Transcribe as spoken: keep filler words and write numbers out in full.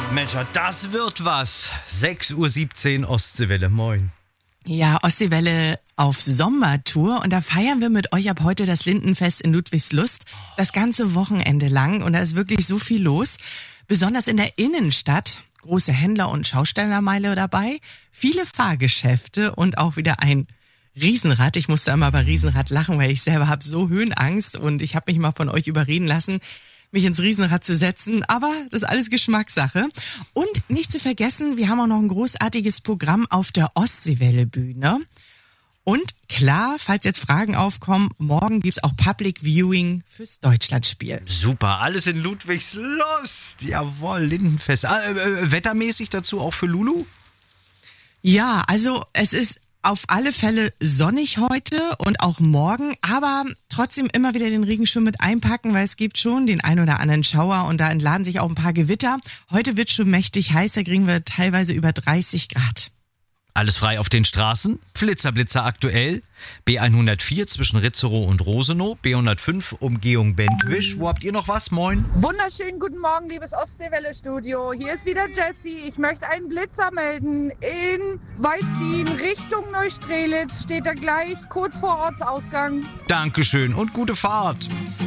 Mensch, das wird was. sechs Uhr siebzehn Ostseewelle, moin. Ja, Ostseewelle auf Sommertour und da feiern wir mit euch ab heute das Lindenfest in Ludwigslust. Das ganze Wochenende lang und da ist wirklich so viel los. Besonders in der Innenstadt. Große Händler- und Schaustellermeile dabei. Viele Fahrgeschäfte und auch wieder ein Riesenrad. Ich musste einmal bei Riesenrad lachen, weil ich selber habe so Höhenangst und ich habe mich mal von euch überreden lassen, mich ins Riesenrad zu setzen, aber das ist alles Geschmackssache. Und nicht zu vergessen, wir haben auch noch ein großartiges Programm auf der Ostseewelle-Bühne. Und klar, falls jetzt Fragen aufkommen, morgen gibt's auch Public Viewing fürs Deutschlandspiel. Super, alles in Ludwigslust. Jawohl, Lindenfest. Ah, äh, wettermäßig dazu auch für Lulu? Ja, also es ist auf alle Fälle sonnig heute und auch morgen, aber trotzdem immer wieder den Regenschirm mit einpacken, weil es gibt schon den ein oder anderen Schauer und da entladen sich auch ein paar Gewitter. Heute wird schon mächtig heiß, da kriegen wir teilweise über dreißig Grad. Alles frei auf den Straßen. Flitzer-Blitzer aktuell. B hundertvier zwischen Ritzerow und Rosenow. B hundertfünf Umgehung Bentwisch. Wo habt ihr noch was? Moin. Wunderschönen guten Morgen, liebes Ostseewelle-Studio. Hier ist wieder Jessie. Ich möchte einen Blitzer melden. In Weißdien Richtung Neustrelitz steht er gleich kurz vor Ortsausgang. Dankeschön und gute Fahrt.